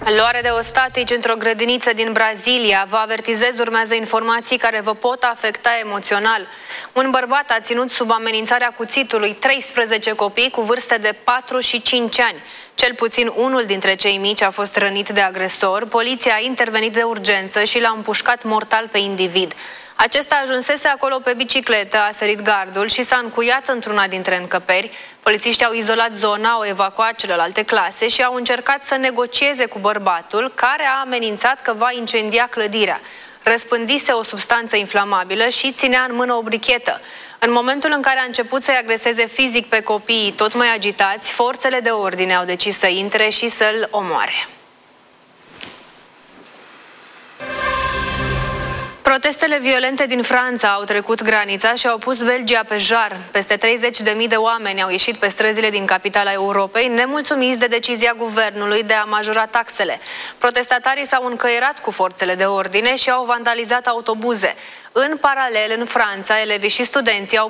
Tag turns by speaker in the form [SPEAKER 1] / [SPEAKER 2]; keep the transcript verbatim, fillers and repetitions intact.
[SPEAKER 1] Luare de ostatici într-o grădiniță din Brazilia. Vă avertizez, urmează informații care vă pot afecta emoțional. Un bărbat a ținut sub amenințarea cuțitului treisprezece copii cu vârste de patru și cinci ani. Cel puțin unul dintre cei mici a fost rănit de agresor. Poliția a intervenit de urgență și l-a împușcat mortal pe individ. Acesta ajunsese acolo pe bicicletă, a sărit gardul și s-a încuiat într-una dintre încăperi. Polițiștii au izolat zona, au evacuat celelalte clase și au încercat să negocieze cu bărbatul, care a amenințat că va incendia clădirea. Răspândise o substanță inflamabilă și ținea în mână o brichetă. În momentul în care a început să-i agreseze fizic pe copiii tot mai agitați, forțele de ordine au decis să intre și să-l omoare. Protestele violente din Franța au trecut granița și au pus Belgia pe jar. Peste treizeci de mii de oameni au ieșit pe străzile din capitala Europei, nemulțumiți de decizia guvernului de a majora taxele. Protestatarii s-au încăierat cu forțele de ordine și au vandalizat autobuze. În paralel, în Franța, elevii și studenții au